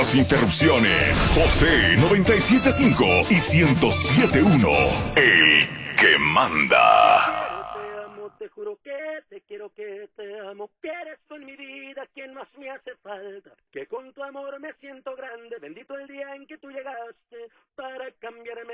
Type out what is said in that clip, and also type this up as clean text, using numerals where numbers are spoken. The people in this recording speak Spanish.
Las interrupciones. José 975 y 1071. El que manda. Te amo, te juro que te quiero, que te amo, que eres tú en mi vida quien más me hace falta, que con tu amor me siento grande, bendito el día en que tú llegaste para cambiarme